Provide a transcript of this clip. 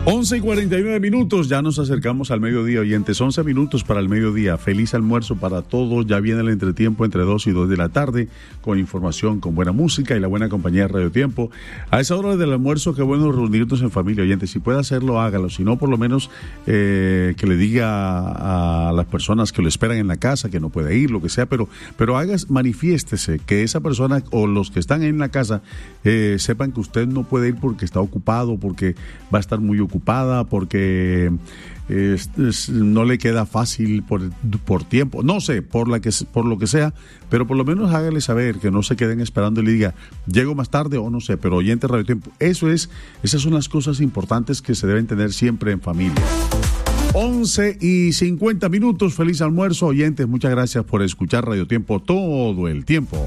11:49, ya nos acercamos al mediodía, oyentes, 11 minutos para el mediodía. Feliz almuerzo para todos, ya viene el entretiempo entre 2 y 2 de la tarde, con información, con buena música y la buena compañía de Radio Tiempo. A esa hora del almuerzo, qué bueno reunirnos en familia, oyentes, si puede hacerlo, hágalo, si no, por lo menos que le diga a las personas que lo esperan en la casa, que no puede ir, lo que sea, pero manifiéstese, que esa persona o los que están en la casa sepan que usted no puede ir porque está ocupado, porque va a estar muy ocupada, porque no le queda fácil por tiempo, no sé, por lo que sea, pero por lo menos hágale saber, que no se queden esperando y le diga, llego más tarde o no sé, pero oyente Radio Tiempo, esas son las cosas importantes que se deben tener siempre en familia. 11:50, feliz almuerzo, oyentes, muchas gracias por escuchar Radio Tiempo todo el tiempo.